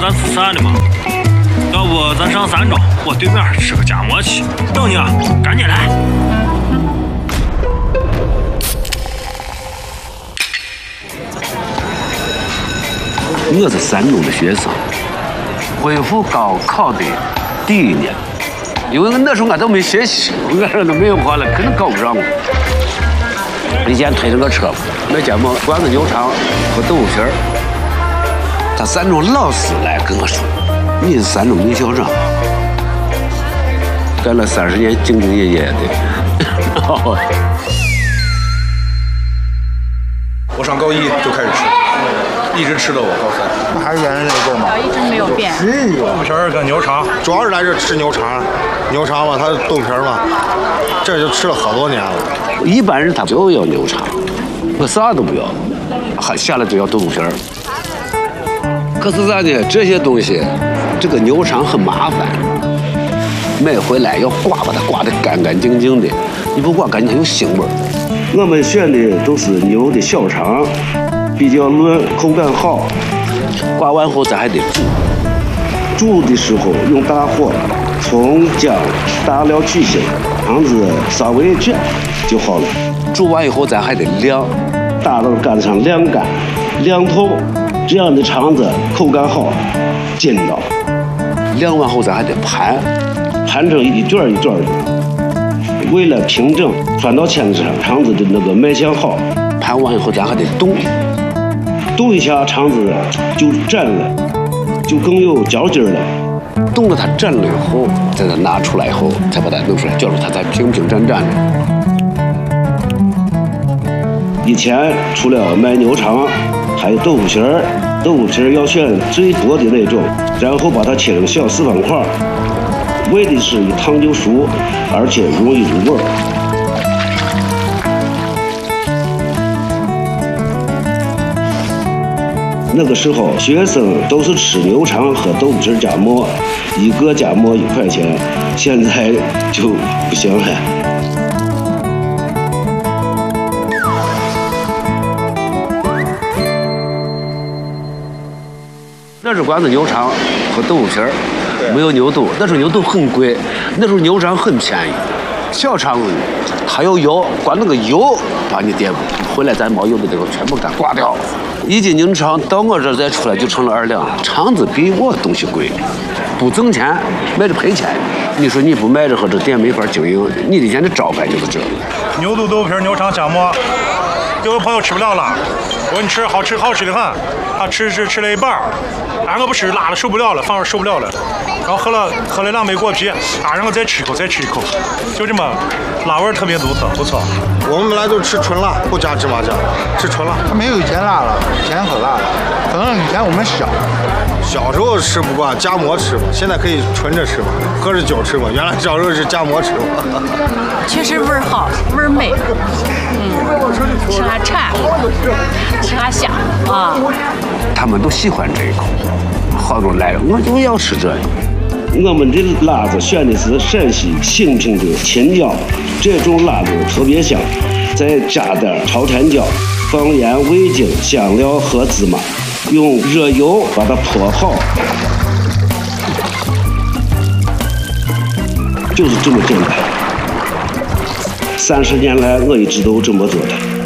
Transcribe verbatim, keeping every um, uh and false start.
咱是散的嘛。要不咱上三中，我对面吃个夹馍去。等你啊，赶紧来。 我是三中的学生，恢复高考的第一年，因为那时候俺都没学习，俺都没有话了，肯定考不上我。以前推着个车，那家么关子牛肠和豆腐皮儿。他三中老师来跟我说：“你是三中名校长，干了三十年兢兢业业的。” 我上高一就开始吃，一直吃到我高三。 那还是原来那个吗？ 一直没有变。 是有。 豆皮儿跟牛肠， 主要是来这吃牛肠，牛肠嘛，它豆皮儿嘛，这就吃了好多年了。 一般人他就要牛肠，我啥都不要，还下来就要豆腐皮儿。可是啥呢？这些东西，这个牛肠很麻烦，买回来要刮，把它刮得干干净净的，你不刮干净它有腥味儿。我们选的都是牛的小肠，比较嫩，口感好。刮完后咱还得煮，煮的时候用大火，葱姜大料去腥，肠子稍微卷就好了。煮完以后咱还得晾，打到杆子上晾干，晾透。这样的肠子口感好，筋道。晾完后咱还得盘，盘成一卷一卷的。为了平整，穿到签子上，肠子的那个卖相好。盘完以后咱还得冻，冻一下肠子就粘了，就更有嚼劲了。冻了它粘了以后，再它拿出来以后，再把它弄出来，叫出它才平平整整的。以前除了卖牛肠，还有豆腐皮儿，豆腐皮儿要选最薄的那种，然后把它切成小四方块，为的是一烫就熟，而且容易入味儿。那个时候学生都是吃牛肠和豆腐皮夹馍，一个夹馍一块钱，现在就不行了。那是关子牛肠和豆腐皮儿，没有牛肚。那时候牛肚很贵，那时候牛肠很便宜。小肠还有油，光那个油把你颠回来，咱没有的这个全部给它刮掉。一斤牛肠到我这儿再出来就成了二两。肠子比我东西贵，不挣钱，卖着赔钱。你说你不卖着和这店没法经营，你的现在招牌就是这个。 牛肚、豆皮、牛肠、夹馍，有的朋友吃不了辣，我说你吃好吃好吃的很，他吃吃吃了一半儿，啊我不吃辣了受不了了，反而受不了了，然后喝了喝了两杯果啤，啊让我再吃一口再吃一口，就这么辣味特别独特，不错。 我们本来就吃纯辣，不加芝麻酱，吃纯辣。 它没有以前辣了，以前可辣了，可能以前我们小， 小时候吃不惯，夹馍吃嘛，现在可以纯着吃嘛，喝着酒吃嘛。原来小时候是夹馍吃嘛。 确实味儿好，味儿美，嗯，吃还馋，吃还香啊。 他们都喜欢这一口，好多来了，我就要吃这个。我们的辣子选的是陕西兴平的青椒，这种辣子特别香，再加点朝天椒，放盐、味精、香料和芝麻，用热油把它泼好，就是这么简单。三十年来，我一直都这么做的。